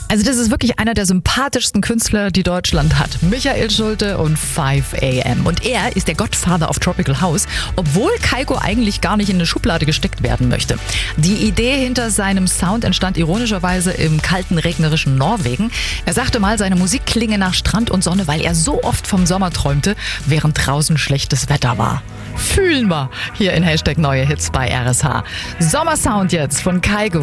Also das ist wirklich einer der sympathischsten Künstler, die Deutschland hat. Michael Schulte und 5 AM. Und er ist der Godfather of Tropical House, obwohl Kygo eigentlich gar nicht in eine Schublade gesteckt werden möchte. Die Idee hinter seinem Sound entstand ironischerweise im kalten, regnerischen Norwegen. Er sagte mal, seine Musik klinge nach Strand und Sonne, weil er so oft vom Sommer träumte, während draußen schlechtes Wetter war. Fühlen wir hier in #NeueHits bei RSH. Sommersound jetzt von Kygo.